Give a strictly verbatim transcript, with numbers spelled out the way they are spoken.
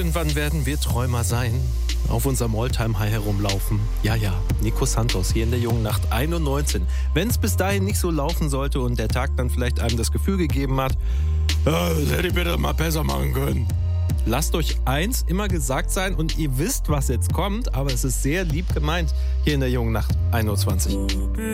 Irgendwann werden wir Träumer sein, auf unserem Oldtime-High herumlaufen. Ja, ja, Nico Santos hier in der Jungen Nacht, ein Uhr neunzehn. Wenn es bis dahin nicht so laufen sollte und der Tag dann vielleicht einem das Gefühl gegeben hat, ja, das hätte ich bitte mal besser machen können. Lasst euch eins immer gesagt sein und ihr wisst, was jetzt kommt, aber es ist sehr lieb gemeint hier in der Jungen Nacht, ein Uhr zwanzig.